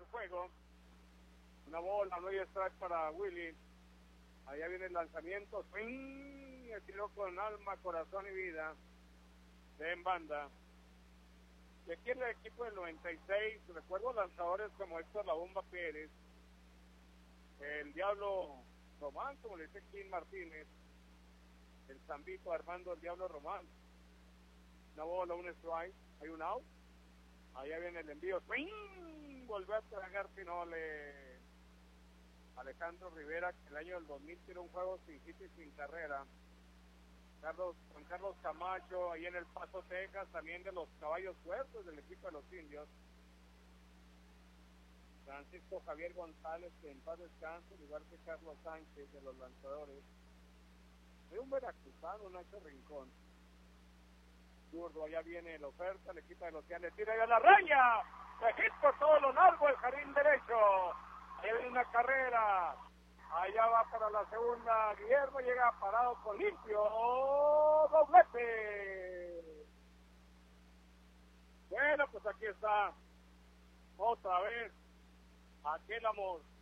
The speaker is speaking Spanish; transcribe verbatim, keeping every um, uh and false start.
juego. Una bola, no hay strike para Willy. Allá viene el lanzamiento. Swing. El tiro con alma, corazón y vida. De en banda. Y aquí en el equipo del noventa y seis, recuerdo lanzadores como Héctor La Bomba Pérez, el Diablo Román, como le dice Kim Martínez, el Zambito Armando el Diablo Román. Una bola, un strike, hay un out. Allá viene el envío. ¡Swing! Volvió a tragar Pinole. Alejandro Rivera, que el año del dos mil tiró un juego sin hit y sin carrera. Carlos, Juan Carlos Camacho, ahí en El Paso, Texas, también de los caballos fuertes del equipo de los indios. Francisco Javier González, que en paz descanse, igual que Carlos Sánchez de los lanzadores. Hay un veracruzano, Nacho Rincón. Zurdo, allá viene la oferta, le quita de los que le tira y a la raya. Se hit por todo lo largo el jardín derecho. Ahí viene una carrera. Allá va para la segunda. Guillermo llega parado con limpio. Doblete. Bueno, pues aquí está. Otra vez. Aquel amor.